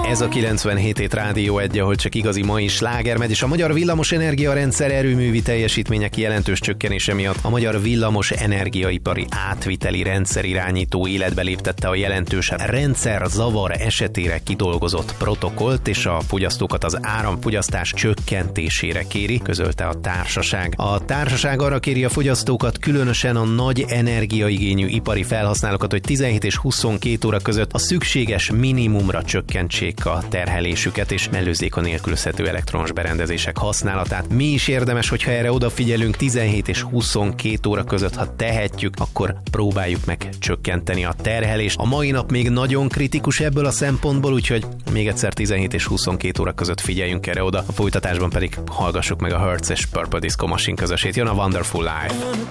Ez a 97 hét Rádió 1, ahol csak igazi mai sláger megy, és a magyar villamos energiarendszer erőművi teljesítmények jelentős csökkenése miatt a Magyar Villamos Energiaipari Átviteli Rendszerirányító életbe léptette a jelentős rendszerzavar esetére kidolgozott protokollt, és a fogyasztókat az áramfogyasztás csökkentésére kéri, közölte a társaság. A társaság arra kéri a fogyasztókat, különösen a nagy energiaigényű ipari felhasználókat, hogy 17 és 22 óra között a szükséges minimumra csökkentsék a terhelésüket, és mellőzzék a nélkülözhető elektromos berendezések használatát. Mi is érdemes, hogyha erre odafigyelünk, 17 és 22 óra között, ha tehetjük, akkor próbáljuk meg csökkenteni a terhelést. A mai nap még nagyon kritikus ebből a szempontból, úgyhogy még egyszer 17 és 22 óra között figyeljünk erre oda. A folytatásban pedig hallgassuk meg a Hertz és Purple Disco Machine közösét. Jön a Wonderful Life.